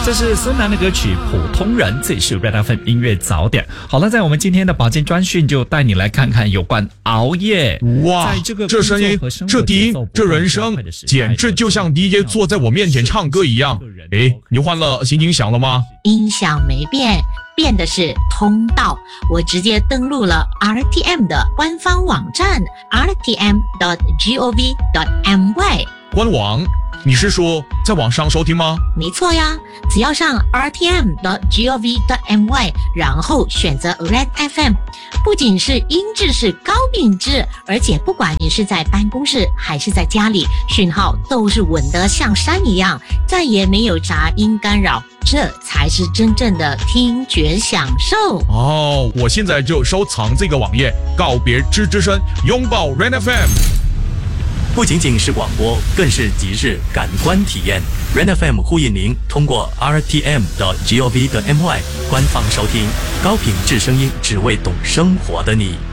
这是孙楠的歌曲《普通人》，这里是 Red FM 音乐早点。好了，在我们今天的保健专讯就带你来看看有关熬夜。 哇，这声音，这低音，这人声，简直就像 DJ 坐在我面前唱歌一样。诶，你换了心情响了吗？ 音响没变，变的是通道。我直接登录了 RTM 的官方网站 rtm.gov.my 官网。你是说在网上收听吗？ 没错呀，只要上 rtm.gov.my 然后选择 Red FM， 不仅是音质是高品质，而且不管你是在办公室还是在家里，讯号都是稳得像山一样，再也没有杂音干扰，这才是真正的听觉享受。 哦，我现在就收藏这个网页，告别吱吱声，拥抱 Red FM。 不仅仅是广播，更是即日感官体验。Red FM 呼应您通过 rtm.gov.my 官方收听高品质声音，只为懂生活的你。